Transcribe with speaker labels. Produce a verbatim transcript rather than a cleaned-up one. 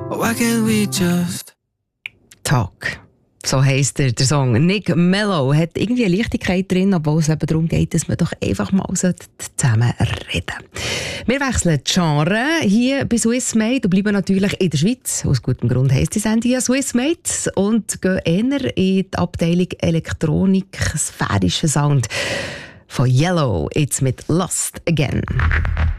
Speaker 1: Why can't we just
Speaker 2: Talk. So heisst der, der Song. Nick Mellow hat irgendwie eine Leichtigkeit drin, obwohl es eben darum geht, dass man doch einfach mal zusammen reden sollte. Wir wechseln die Genre hier bei Swissmade und bleiben natürlich in der Schweiz. Aus gutem Grund heisst die Sendung ja Swissmade und gehen eher in die Abteilung Elektronik, sphärischer Sound von Yellow, jetzt mit Lost Again.